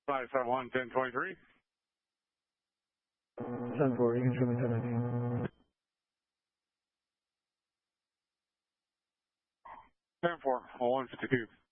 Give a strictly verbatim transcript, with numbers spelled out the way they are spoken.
five seven one, ten twenty-three. ten four, you can show me ten nineteen. ten four, one fifty-two.